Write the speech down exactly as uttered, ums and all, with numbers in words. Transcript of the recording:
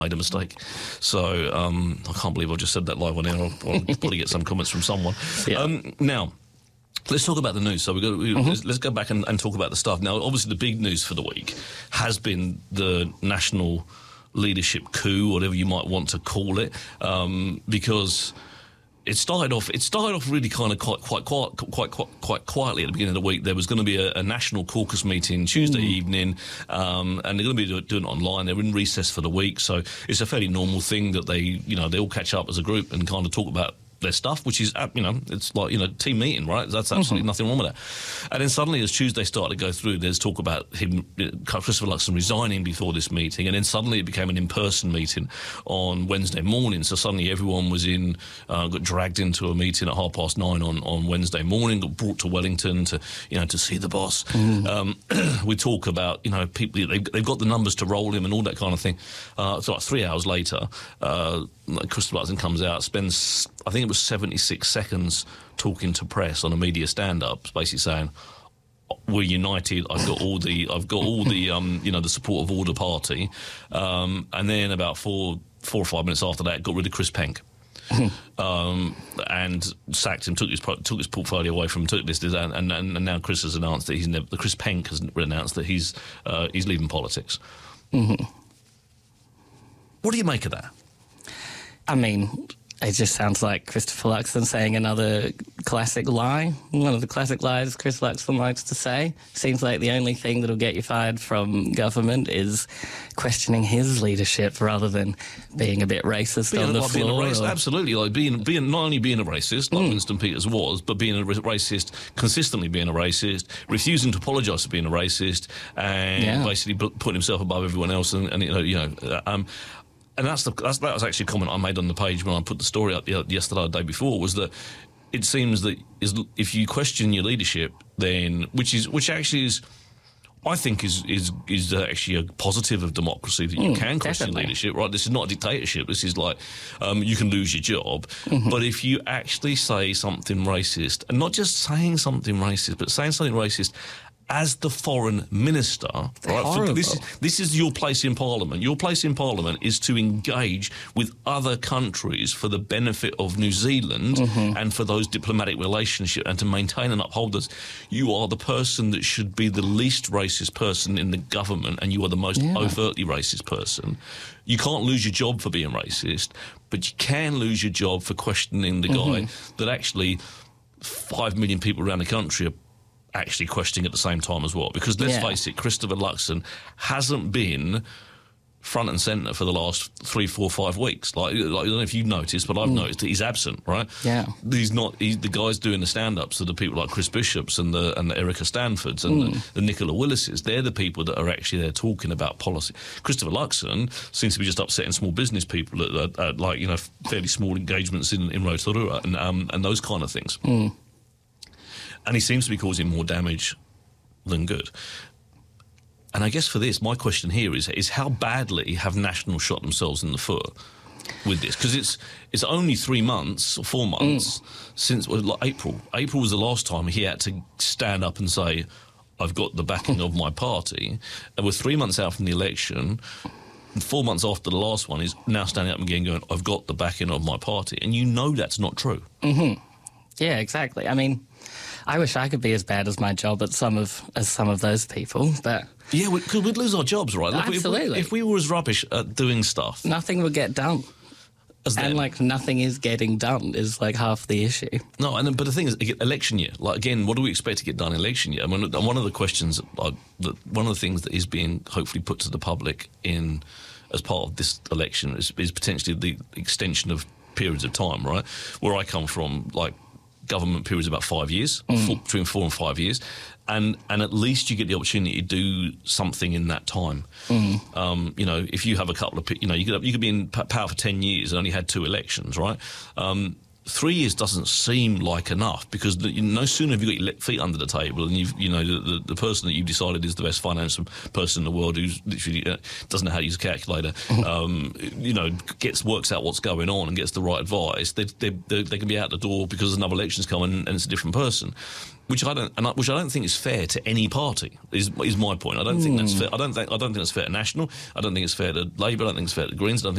made a mistake. So um, I can't believe I just said that live on air. I'll, I'll probably get some comments from someone. Yeah. Um, now, let's talk about the news. So we've got, we, mm-hmm. let's, let's go back and, and talk about the stuff. Now, obviously, the big news for the week has been the national leadership coup, whatever you might want to call it, um, because it started off. It started off really kind of quite, quite, quite, quite, quite, quite quietly at the beginning of the week. There was going to be a, a national caucus meeting Tuesday mm. evening, um, and they're going to be do, doing it online. They're in recess for the week, so it's a fairly normal thing that they, you know, they all catch up as a group and kind of talk about their stuff, which is, you know, it's like, you know, team meeting, right? That's absolutely mm-hmm. nothing wrong with that. And then suddenly, as Tuesday started to go through, there's talk about him, Christopher Luxon, resigning before this meeting, and then suddenly it became an in-person meeting on Wednesday morning. So suddenly everyone was in, uh, got dragged into a meeting at half past nine on, on Wednesday morning, got brought to Wellington to, you know, to see the boss. Mm. Um, we talk about, you know, people, they've, they've got the numbers to roll him and all that kind of thing. Uh, so like three hours later, uh, Christopher Luxon comes out, spends, I think it was seventy-six seconds talking to press on a media stand-up, basically saying, "We're united. I've got all the, I've got all the, um, you know, the support of all the party." Um, and then about four, four or five minutes after that, got rid of Chris Penk. um, and sacked him, took his took his portfolio away from him, took this, and, and, and now Chris has announced that he's never, Chris Penk has announced that he's uh, he's leaving politics. Mm-hmm. What do you make of that? I mean, it just sounds like Christopher Luxon saying another classic lie. One of the classic lies Chris Luxon likes to say. Seems like the only thing that'll get you fired from government is questioning his leadership rather than being a bit racist being on a, the like floor. Being a racist, or... Absolutely, like being being not only being a racist, like mm. Winston Peters was, but being a racist, consistently being a racist, refusing to apologise for being a racist, and yeah. basically putting himself above everyone else, and, and you know, you know. Um, And that's the that's, that was actually a comment I made on the page when I put the story up yesterday or the day before, was that it seems that is, if you question your leadership, then which is which actually is, I think is is is actually a positive of democracy, that you mm, can question definitely. leadership, right? This is not a dictatorship. This is like um, you can lose your job, mm-hmm. but if you actually say something racist, and not just saying something racist, but saying something racist as the foreign minister, right? For, this, is, this is your place in Parliament. Your place in Parliament is to engage with other countries for the benefit of New Zealand mm-hmm. and for those diplomatic relationships and to maintain and uphold those. You are the person that should be the least racist person in the government, and you are the most yeah. overtly racist person. You can't lose your job for being racist, but you can lose your job for questioning the mm-hmm. guy that actually five million people around the country are actually questioning at the same time as well. Because let's yeah. face it, Christopher Luxon hasn't been front and centre for the last three, four, five weeks. Like, like I don't know if you've noticed, but I've mm. noticed that he's absent, right? Yeah. He's not, he's, the guys doing the stand-ups are the people like Chris Bishops and the and the Erica Stanfords and mm. the, the Nicola Willises. They're the people that are actually there talking about policy. Christopher Luxon seems to be just upsetting small business people at, at, at like, you know, fairly small engagements in, in Rotorua and, um, and those kind of things. Mm. And he seems to be causing more damage than good. And I guess for this, my question here is, is how badly have National shot themselves in the foot with this? Because it's it's only three months or four months mm. since well, like April. April was the last time he had to stand up and say, I've got the backing of my party. And we're three months out from the election. And four months after the last one, he's now standing up again going, I've got the backing of my party. And you know that's not true. Mm-hmm. Yeah, exactly. I mean, I wish I could be as bad as my job at some of as some of those people, but yeah, because we, we'd lose our jobs, right? Absolutely. If we, if we were as rubbish at doing stuff, nothing would get done. As and then. like nothing is getting done is like half the issue. No, and but the thing is, election year. Like again, what do we expect to get done in election year? I mean, one of the questions, uh, that one of the things that is being hopefully put to the public in as part of this election is, is potentially the extension of periods of time, right? Where I come from, like. Government periods about five years, mm. four, between four and five years, and and at least you get the opportunity to do something in that time. Mm. Um, you know, if you have a couple of, you know, you could have, you could be in power for ten years and only had two elections, right? Um, three years doesn't seem like enough, because no sooner have you got your feet under the table and you've, you know, the, the person that you've decided is the best financial person in the world, who's literally uh, doesn't know how to use a calculator, um, you know, gets works out what's going on and gets the right advice. They they they, they can be out the door because another election's coming and it's a different person. Which I don't, and I, which I don't think is fair to any party. Is is my point. I don't mm. think that's fair. I don't think I don't think that's fair to National. I don't think it's fair to Labour. I don't think it's fair to Greens. I don't think